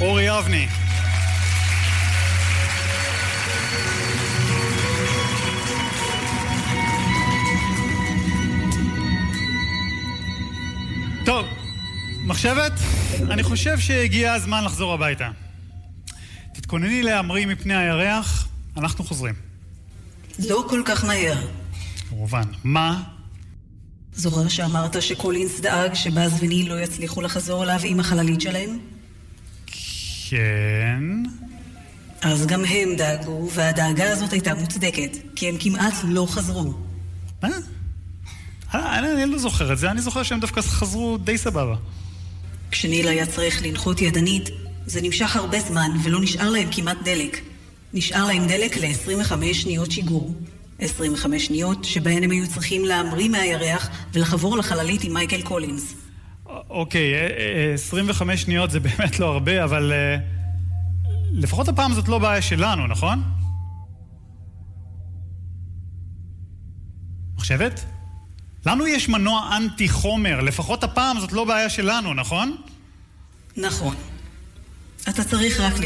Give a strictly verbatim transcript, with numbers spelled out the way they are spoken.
אורי אבני. טוב, מחשבת, אני חושב שהגיע הזמן לחזור הביתה. תתכונני להמריא מפני הירח, אנחנו חוזרים. לא כל כך מהר. כמובן. מה? זוכר שאמרת שקולינס דאג שבאז וניל לא יצליחו לחזור אליו עם החללית שלהם? כן. אז גם הם דאגו, והדאגה הזאת הייתה מוצדקת, כי הם כמעט לא חזרו. מה? אני, אני לא זוכר את זה, אני זוכר שהם דווקא חזרו די סבבה. כשניל היה צריך לנחות ידנית, זה נמשך הרבה זמן ולא נשאר להם כמעט דלק. נשאר להם דלק ל-עשרים וחמש שניות שיגור. עשרים וחמש שניות שבהן הם היו צריכים להמריא מהירח ולחבור לחללית עם מייקל קולינס. אוקיי, עשרים וחמש שניות זה באמת לא הרבה, אבל לפחות הפעם זאת לא בעיה שלנו, נכון? מחשבת? לנו יש מנוע אנטי חומר, לפחות הפעם זאת לא בעיה שלנו, נכון? נכון. אתה צריך רק